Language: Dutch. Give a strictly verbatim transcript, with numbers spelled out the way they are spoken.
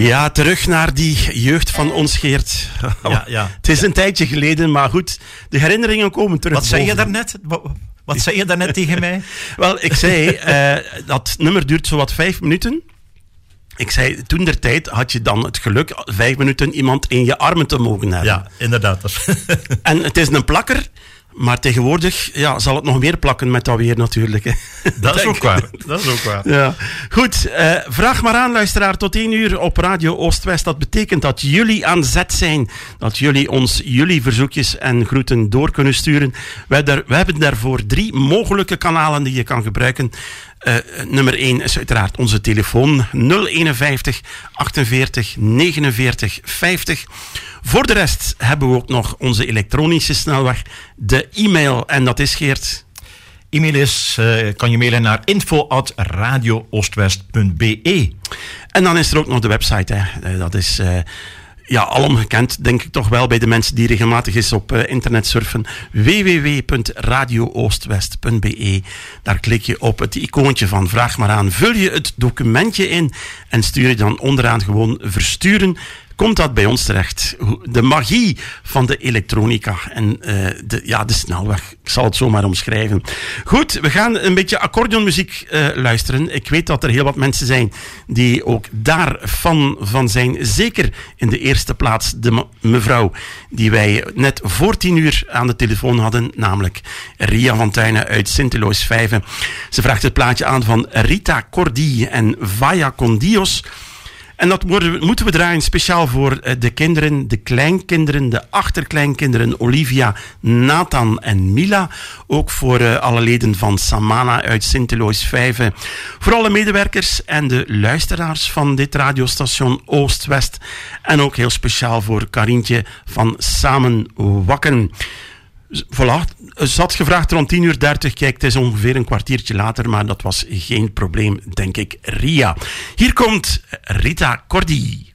Ja, terug naar die jeugd van ons, Geert. Ja, ja. Het is een tijdje geleden, maar goed, de herinneringen komen terug. Wat zei je daarnet? Wat, wat zei je daarnet tegen mij? Wel, ik zei, uh, dat nummer duurt zowat vijf minuten. Ik zei, toen der tijd had je dan het geluk vijf minuten iemand in je armen te mogen hebben. Ja, inderdaad. En het is een plakker. Maar tegenwoordig ja, zal het nog meer plakken met dat weer natuurlijk. Hè. Dat is ook waar. Dat is ook waar. Ja. Goed, uh, vraag maar aan, luisteraar, tot één uur op Radio Oost-West. Dat betekent dat jullie aan zet zijn. Dat jullie ons jullie verzoekjes en groeten door kunnen sturen. Wij daar, we hebben daarvoor drie mogelijke kanalen die je kan gebruiken. Uh, nummer één is uiteraard onze telefoon nul eenenvijftig achtenveertig negenenveertig vijftig. Voor de rest hebben we ook nog onze elektronische snelweg, de e-mail. En dat is, Geert? E-mail is, uh, kan je mailen naar info at radio oostwest punt b e. En dan is er ook nog de website. Hè. Uh, dat is... Uh, Ja, alom gekend, denk ik toch wel bij de mensen die regelmatig eens op uh, internet surfen. w w w punt radio oostwest punt b e. Daar klik je op het icoontje van vraag maar aan. Vul je het documentje in en stuur je dan onderaan gewoon versturen. Komt dat bij ons terecht. De magie van de elektronica en uh, de, ja, de snelweg. Ik zal het zo maar omschrijven. Goed, we gaan een beetje accordeonmuziek uh, luisteren. Ik weet dat er heel wat mensen zijn die ook daar fan van zijn. Zeker in de eerste plaats de me- mevrouw die wij net voor tien uur aan de telefoon hadden. Namelijk Ria van Tuinen uit Sint-Eloos Vijven. Ze vraagt het plaatje aan van Rita Cordi en Vaya con Dios. En dat moeten we draaien speciaal voor de kinderen, de kleinkinderen, de achterkleinkinderen, Olivia, Nathan en Mila. Ook voor uh, alle leden van Samana uit Sint-Eloos Vijven. Voor alle medewerkers en de luisteraars van dit radiostation Oost-West. En ook heel speciaal voor Karintje van Samen Wakken. Voilà, ze had gevraagd rond tien uur dertig. Kijk, het is ongeveer een kwartiertje later, maar dat was geen probleem, denk ik. Ria. Hier komt Rita Cordi.